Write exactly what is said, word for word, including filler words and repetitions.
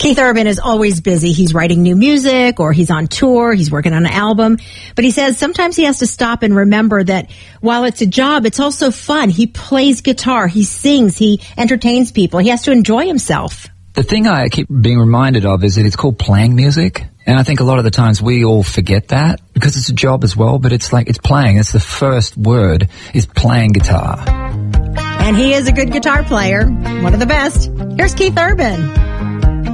Keith Urban is always busy. He's writing new music, or he's on tour, he's working on an album. But he says sometimes he has to stop and remember that while it's a job, it's also fun. He plays guitar, he sings, he entertains people. He has to enjoy himself. The thing I keep being reminded of is that it's called playing music. And I think a lot of the times we all forget that because it's a job as well, but it's like it's playing. It's the first word is playing guitar. And he is a good guitar player, one of the best. Here's Keith Urban.